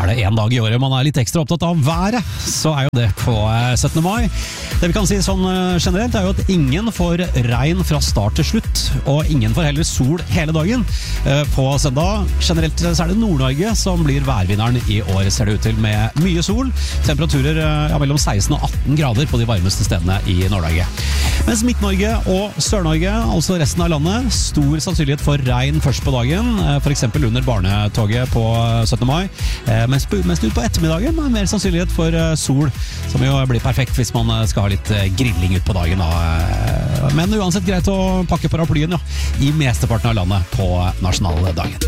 det en dag i året man litt ekstra opptatt av været, så jo det på 17. mai. Det vi kan si sånn generelt jo at ingen får regn fra start til slutt, og ingen får heller sol hele dagen. På søndag generelt så det Nord-Norge som blir værvinneren i år, ser det ut til, med mye sol. Temperaturer mellom 16 og 18 grader på de varmeste stedene i Nord-Norge. Mens Midt-Norge og Sør-Norge, altså resten av landet, stor sannsynlighet for regn først på dagen, for eksempel under barnetoget på 17. mai, mens ut på ettermiddagen mer sannsynlighet for sol, som jo blir perfekt hvis man skal ha litt grilling ut på dagen da. Men uansett greit å pakke paraplyen i mesteparten av landet på nasjonaldagen.